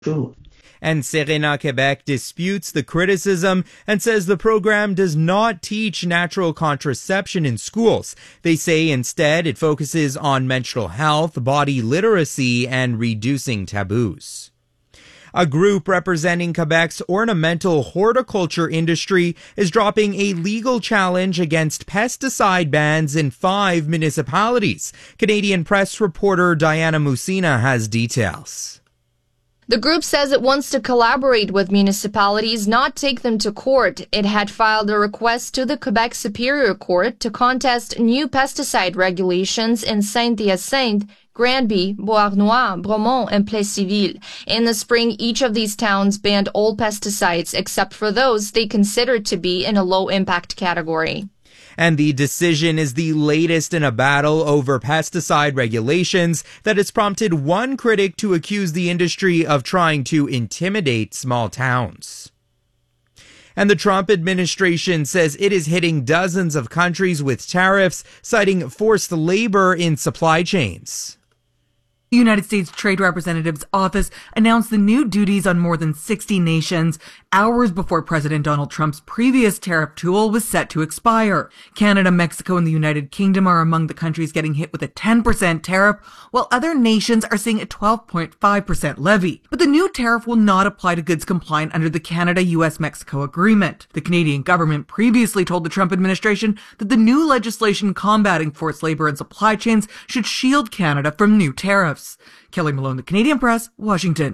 True. And Serena Quebec disputes the criticism and says the program does not teach natural contraception in schools. They say instead it focuses on mental health, body literacy, and reducing taboos. A group representing Quebec's ornamental horticulture industry is dropping a legal challenge against pesticide bans in 5 municipalities. Canadian Press reporter Diana Musina has details. The group says it wants to collaborate with municipalities, not take them to court. It had filed a request to the Quebec Superior Court to contest new pesticide regulations in Saint-Hyacinthe, Granby, Beauharnois, Bromont, and Plessisville. In the spring, each of these towns banned all pesticides except for those they considered to be in a low-impact category. And the decision is the latest in a battle over pesticide regulations that has prompted one critic to accuse the industry of trying to intimidate small towns. And the Trump administration says it is hitting dozens of countries with tariffs, citing forced labor in supply chains. The United States Trade Representative's office announced the new duties on more than 60 nations hours before President Donald Trump's previous tariff tool was set to expire. Canada, Mexico, and the United Kingdom are among the countries getting hit with a 10% tariff, while other nations are seeing a 12.5% levy. But the new tariff will not apply to goods compliant under the Canada-US-Mexico agreement. The Canadian government previously told the Trump administration that the new legislation combating forced labor and supply chains should shield Canada from new tariffs. Kelly Malone, The Canadian Press, Washington.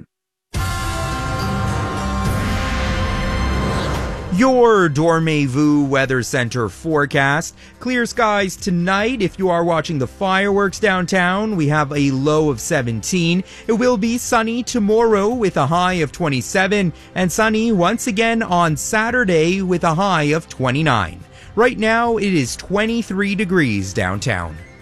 Your Dormez-vous Weather Center forecast. Clear skies tonight. If you are watching the fireworks downtown, we have a low of 17. It will be sunny tomorrow with a high of 27 and sunny once again on Saturday with a high of 29. Right now, it is 23 degrees downtown.